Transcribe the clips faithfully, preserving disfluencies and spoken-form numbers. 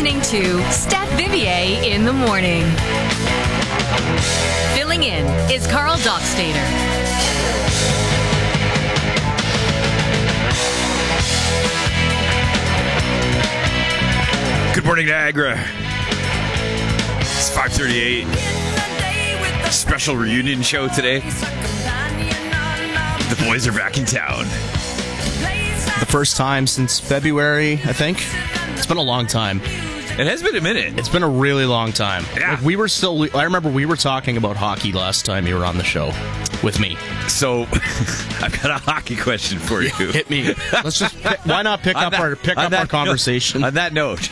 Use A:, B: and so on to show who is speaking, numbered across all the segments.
A: listening to Steph Vivier in the morning. Filling in is Carl Dockstader.
B: Good morning, Niagara. It's five thirty-eight. Special reunion show today. The boys are back in town.
C: The first time since February, I think. It's been a long time.
B: It has been a minute.
C: It's been a really long time.
B: Yeah.
C: Like we were still. I remember we were talking about hockey last time you were on the show with me.
B: So, I've got a hockey question for you.
C: Hit me. Let's just. Pick, why not pick up
B: that,
C: our pick up
B: that
C: our conversation?
B: Note, on that note,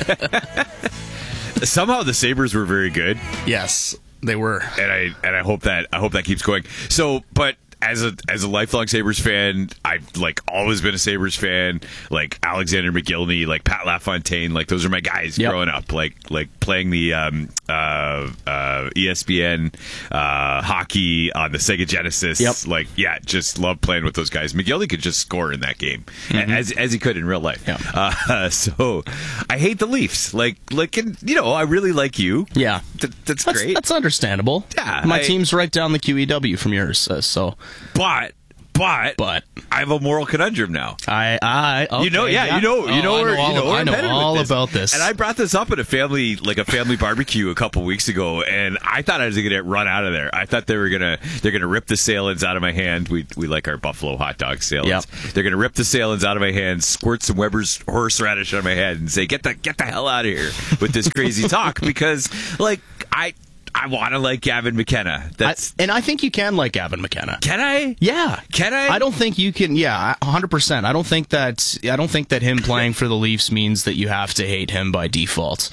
B: somehow the Sabres were very good.
C: Yes, they were,
B: and I and I hope that I hope that keeps going. So, but. As a as a lifelong Sabres fan, I've like always been a Sabres fan. Like Alexander McGillney, like Pat LaFontaine, like those are my guys yep. growing up. Like like playing the um, uh, uh, E S P N uh, hockey on the Sega Genesis.
C: Yep.
B: Like yeah, just love playing with those guys. McGillney could just score in that game mm-hmm. as as he could in real life.
C: Yep.
B: Uh, so I hate the Leafs. Like like and, you know I really like you.
C: Yeah,
B: Th- that's,
C: that's
B: great.
C: That's understandable.
B: Yeah,
C: my
B: I,
C: team's right down the Q E W from yours. Uh, so.
B: But, but,
C: but,
B: I have a moral conundrum now.
C: I, I, okay,
B: you know, yeah,
C: yeah,
B: you know, you
C: oh,
B: know, where,
C: I know all,
B: you know,
C: I know
B: I'm
C: all
B: with this.
C: about this.
B: And I brought this up at a family, like a family barbecue, a couple weeks ago, and I thought I was going to get run out of there. I thought they were gonna, they're gonna rip the Salins out of my hand. We we like our Buffalo hot dog Salins.
C: Yep.
B: They're gonna rip the Salins out of my hand, squirt some Weber's horseradish on my head, and say, "Get the get the hell out of here with this crazy talk," because like I. I want to like Gavin McKenna. That's
C: I, and I think you can like Gavin McKenna.
B: Can I?
C: Yeah.
B: Can I?
C: I don't think you can. Yeah, one hundred percent. I don't think that. I don't think that him playing for the Leafs means that you have to hate him by default.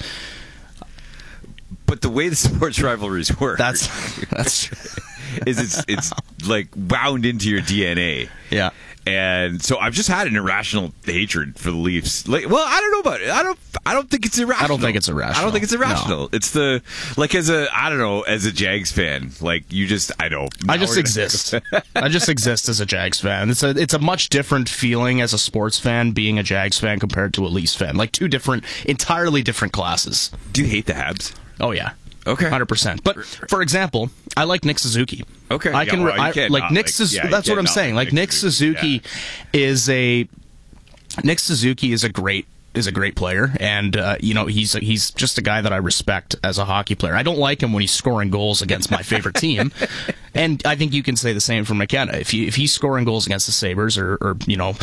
B: But the way the sports rivalries work,
C: that's that's
B: is it's it's like wound into your D N A.
C: Yeah.
B: And so I've just had an irrational hatred for the Leafs. Like, well, I don't know about it. I don't. I don't think it's irrational.
C: I don't think it's irrational.
B: I don't think it's irrational.
C: No.
B: It's the like as a I don't know as a Jags fan. Like you just I don't.
C: I just exist. I just exist as a Jags fan. It's a it's a much different feeling as a sports fan being a Jags fan compared to a Leafs fan. Like two different, entirely different classes.
B: Do you hate the Habs?
C: Oh yeah.
B: Okay.
C: one hundred percent. But for example, I like Nick Suzuki.
B: Okay.
C: I can
B: yeah, well,
C: I, like
B: not,
C: Nick
B: like,
C: Suzuki.
B: yeah,
C: that's what I'm
B: not
C: saying. Like Nick, Nick Suzuki,
B: Suzuki
C: yeah. is a Nick Suzuki is a great is a great player, and uh, you know he's he's just a guy that I respect as a hockey player. I don't like him when he's scoring goals against my favorite team, and I think you can say the same for McKenna. If he, if he's scoring goals against the Sabres, or, or you know.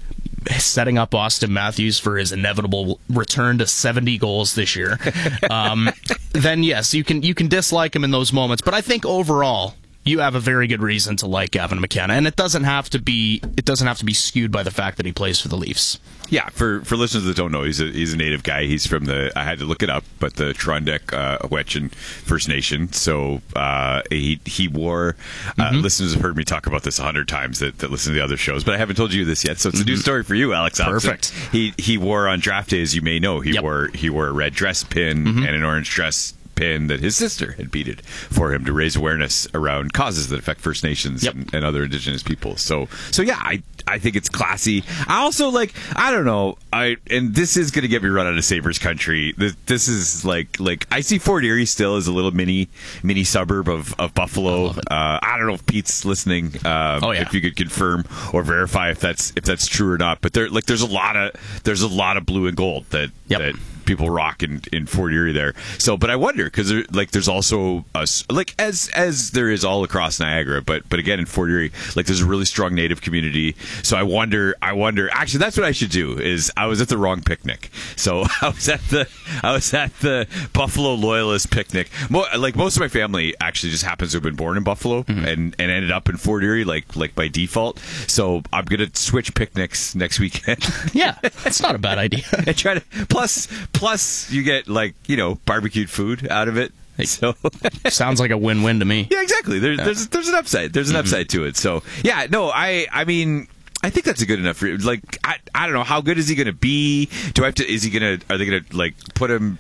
C: setting up Austin Matthews for his inevitable return to seventy goals this year, um, then yes, you can you can dislike him in those moments. But I think overall, you have a very good reason to like Gavin McKenna, and it doesn't have to be it doesn't have to be skewed by the fact that he plays for the Leafs.
B: Yeah, for, for listeners that don't know, he's a he's a native guy. He's from the I had to look it up, but the Trondek uh, Wet'suwet'en First Nation. So uh, he he wore. Uh,
C: mm-hmm.
B: Listeners have heard me talk about this a hundred times that, that listen to the other shows, but I haven't told you this yet. So it's mm-hmm. a new story for you, Alex.
C: Perfect.
B: Hobson. He he wore on draft day, as you may know, he
C: yep.
B: wore he wore a red dress pin mm-hmm. and an orange dress pin that his sister had beaded for him to raise awareness around causes that affect First Nations
C: yep.
B: and, and other Indigenous people. So, so yeah, I I think it's classy. I also like I don't know I and this is going to get me run out of Sabres country. This, this is like like I see Fort Erie still as a little mini mini suburb of of Buffalo. I, uh, I don't know if Pete's listening. Um,
C: oh, yeah.
B: If you could confirm or verify if that's if that's true or not. But there like there's a lot of there's a lot of blue and gold that
C: yep.
B: that. people rock in, in Fort Erie there. So, but I wonder because there, like there's also a, like as as there is all across Niagara, but but again in Fort Erie, like there's a really strong Native community. So I wonder, I wonder. Actually, that's what I should do. Is I was at the wrong picnic. So I was at the I was at the Buffalo Loyalist picnic. Mo, like most of my family actually just happens to have been born in Buffalo mm-hmm. and, and ended up in Fort Erie like like by default. So I'm gonna switch picnics next weekend.
C: Yeah, that's not a bad idea.
B: And try to plus. Plus, you get, like, you know, barbecued food out of it. So
C: sounds like a win-win to me.
B: Yeah, exactly. There, yeah. There's there's an upside. There's an mm-hmm. upside to it. So, yeah, no, I I mean, I think that's a good enough. Like, I I don't know. How good is he going to be? Do I have to, is he going to, are they going to, like, put him,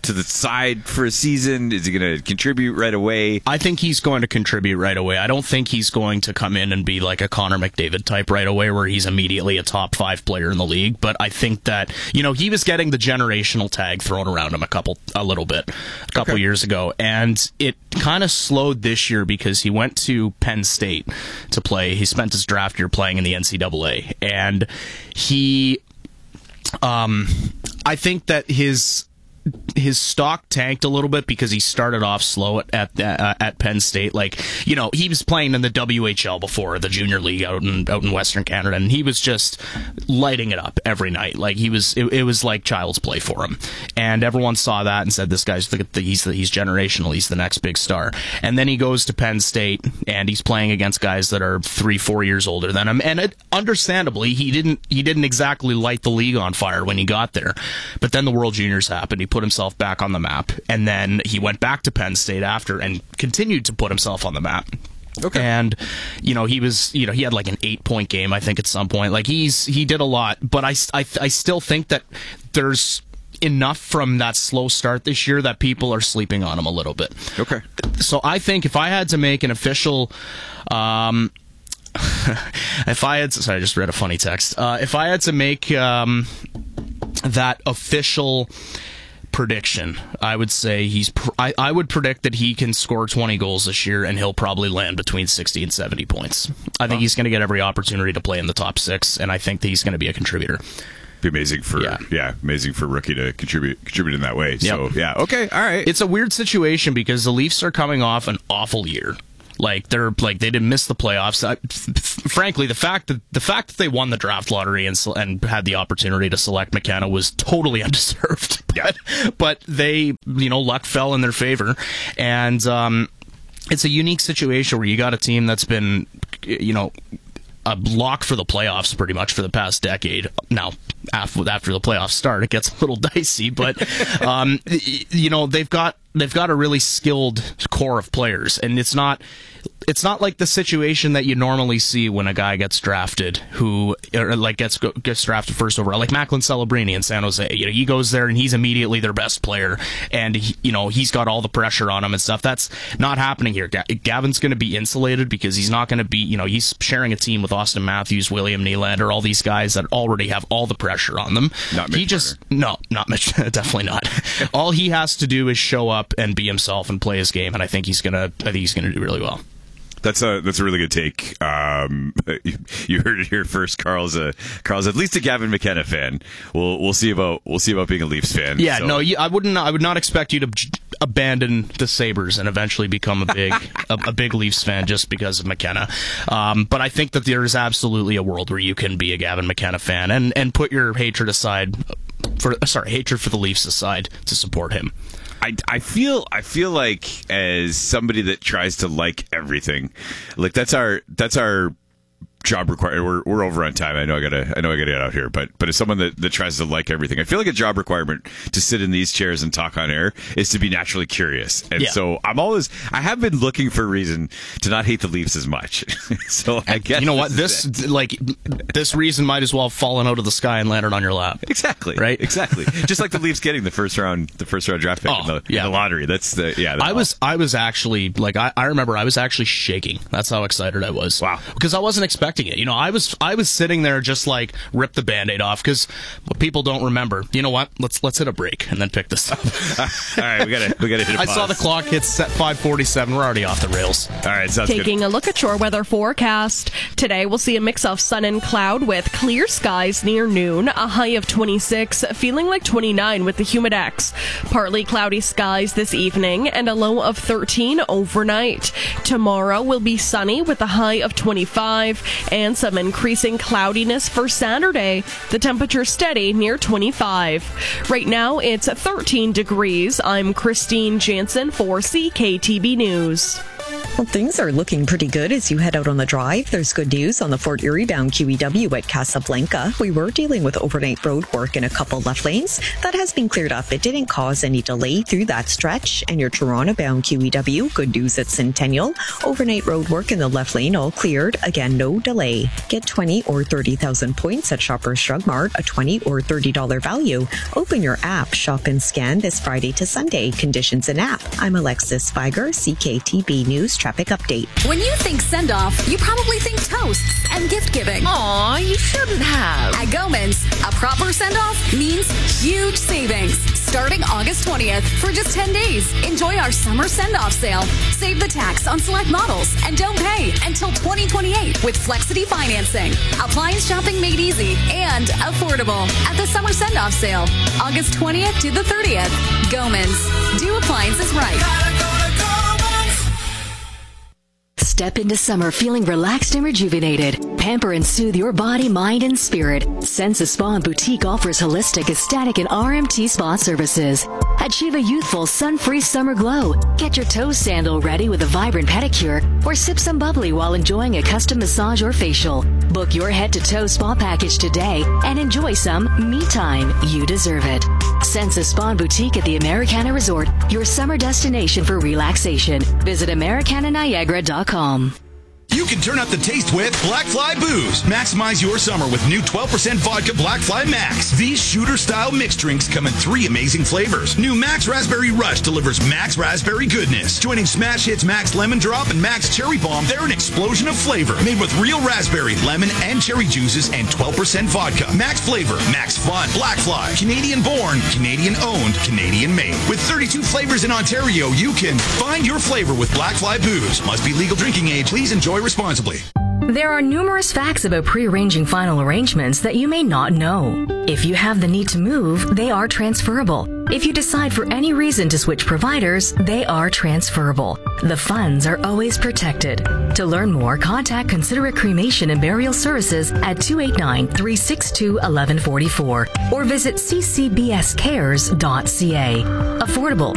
B: to the side for a season? Is he going to contribute right away?
C: I think he's going to contribute right away. I don't think he's going to come in and be like a Connor McDavid type right away where he's immediately a top five player in the league. But I think that, you know, he was getting the generational tag thrown around him a couple, a little bit, a couple
B: Okay.
C: years ago. And it kind of slowed this year because he went to Penn State to play. He spent his draft year playing in the N C double A. And he, um, I think that his, his stock tanked a little bit because he started off slow at at, uh, at Penn State. Like, you know, he was playing in the W H L before, the junior league out in out in Western Canada, and he was just lighting it up every night. Like he was, it, it was like child's play for him, and everyone saw that and said, "This guy's the, the, he's the, he's generational. He's the next big star." And then he goes to Penn State and he's playing against guys that are three, four years older than him, and it, understandably, he didn't he didn't exactly light the league on fire when he got there. But then the World Juniors happened. He put himself back on the map, and then he went back to Penn State after and continued to put himself on the map.
B: Okay.
C: And, you know, he was, you know, he had like an eight point game, I think, at some point. Like, he's, he did a lot, but I, I, I still think that there's enough from that slow start this year that people are sleeping on him a little bit.
B: Okay.
C: So I think if I had to make an official, um, if I had, sorry, I just read a funny text. Uh, if I had to make, um, that official prediction, I would say he's pr- I, I would predict that he can score twenty goals this year and he'll probably land between sixty and seventy points. I think he's going to get every opportunity to play in the top six, and I think that he's going to be a contributor.
B: Be amazing for yeah.
C: Yeah.
B: amazing for a rookie to contribute contribute in that way. So
C: Yep.
B: yeah, okay, all right.
C: It's a weird situation because the Leafs are coming off an awful year. Like they're like they didn't miss the playoffs. I, frankly, the fact that the fact that they won the draft lottery and and had the opportunity to select McKenna was totally undeserved. But, but they, you know, luck fell in their favor, and um, it's a unique situation where you got a team that's been, you know, a lock for the playoffs pretty much for the past decade. Now, after after the playoffs start, it gets a little dicey, but um, you know, they've got they've got a really skilled core of players, and it's not it's not like the situation that you normally see when a guy gets drafted who or like gets gets drafted first overall, like Macklin Celebrini in San Jose. You know, he goes there and he's immediately their best player, and he, you know, he's got all the pressure on him and stuff. That's not happening here. Gavin's going to be insulated because he's not going to be, you know, he's sharing a team with Austin Matthews, William Nylander, all these guys that already have all the pressure on them.
B: Not Mitch
C: he just
B: Marner.
C: no, not Mitch, definitely not. All he has to do is show up and be himself and play his game, and I think he's gonna. I think he's gonna do really well.
B: That's a that's a really good take. Um, you, you heard it here first. Carl's a Carl's at least a Gavin McKenna fan. We'll we'll see about we'll see about being a Leafs fan.
C: Yeah,
B: so.
C: no, you, I wouldn't. I would not expect you to j- abandon the Sabres and eventually become a big a, a big Leafs fan just because of McKenna. Um, but I think that there is absolutely a world where you can be a Gavin McKenna fan and and put your hatred aside for sorry hatred for the Leafs aside to support him.
B: I, I feel I feel like as somebody that tries to like everything, like that's our that's our job requirement. We're we're over on time. I know I gotta I know I gotta get out here, but but as someone that, that tries to like everything, I feel like a job requirement to sit in these chairs and talk on air is to be naturally curious. And
C: Yeah.
B: so I'm always I have been looking for a reason to not hate the Leafs as much. So I guess
C: You know what?
B: this
C: This
B: is it.
C: like this reason might as well have fallen out of the sky and landed on your lap.
B: Exactly.
C: Right?
B: Exactly. Just like the Leafs getting the first round the first round draft pick
C: Oh,
B: in, the,
C: yeah.
B: in the lottery. That's the yeah. that's
C: I was I was actually like I, I remember I was actually shaking. That's how excited I was.
B: Wow.
C: Because I wasn't expecting it. You know, I was I was sitting there just like rip the Band-Aid off because what people don't remember. You know what? Let's let's hit a break and then pick this up.
B: All right, we gotta we gotta hit a
C: I
B: pause.
C: saw the clock hit set five forty-seven. We're already off the rails.
B: All right, sounds good.
D: Taking a look at your weather forecast. Today we'll see a mix of sun and cloud with clear skies near noon, a high of twenty-six, feeling like twenty-nine with the humidex. Partly cloudy skies this evening and a low of thirteen overnight. Tomorrow will be sunny with a high of twenty-five and some increasing cloudiness for Saturday. The temperature steady near twenty-five. Right now it's thirteen degrees. I'm Christine Jansen for C K T B News.
E: Well, things are looking pretty good as you head out on the drive. There's good news on the Fort Erie bound Q E W at Casablanca. We were dealing with overnight road work in a couple left lanes. That has been cleared up. It didn't cause any delay through that stretch. And your Toronto bound Q E W, good news at Centennial. Overnight road work in the left lane all cleared. Again, no delay. Get twenty or thirty thousand points at Shoppers Drug Mart, a twenty or thirty dollars value. Open your app, shop and scan this Friday to Sunday. Conditions in app. I'm Alexis Spiger, C K T B News Traffic Update.
F: When you think send-off, you probably think toasts and gift-giving.
A: Aw, you shouldn't have.
F: At Gomans, a proper send-off means huge savings. Starting August twentieth, for just ten days, enjoy our summer send-off sale. Save the tax on select models and don't pay until twenty twenty-eight with Flexity financing. Appliance shopping made easy and affordable at the summer send-off sale, August twentieth to the thirtieth. Gomans, do appliances right.
G: Step into summer feeling relaxed and rejuvenated. Pamper and soothe your body, mind, and spirit. Sensa Spa and Boutique offers holistic, aesthetic, and R M T spa services. Achieve a youthful, sun-free summer glow. Get your toe sandal ready with a vibrant pedicure, or sip some bubbly while enjoying a custom massage or facial. Book your head-to-toe spa package today and enjoy some me time. You deserve it. Sensa Spa and Boutique at the Americana Resort, your summer destination for relaxation. Visit Americana Niagara dot com.
H: You can turn up the taste with Black Fly Booze. Maximize your summer with new twelve percent vodka Black Fly Max. These shooter-style mixed drinks come in three amazing flavors. New Max Raspberry Rush delivers Max Raspberry goodness. Joining Smash Hits Max Lemon Drop and Max Cherry Bomb, they're an explosion of flavor. Made with real raspberry, lemon, and cherry juices and twelve percent vodka. Max flavor, Max fun. Black Fly. Canadian born, Canadian owned, Canadian made. With thirty-two flavors in Ontario, you can find your flavor with Black Fly Booze. Must be legal drinking age. Please enjoy responsibly.
G: There are numerous facts about pre-arranging final arrangements that you may not know. If you have the need to move, they are transferable. If you decide for any reason to switch providers, they are transferable. The funds are always protected. To learn more, contact Considerate Cremation and Burial Services at two eight nine, three six two, one one four four or visit c c b s cares dot c a. Affordable,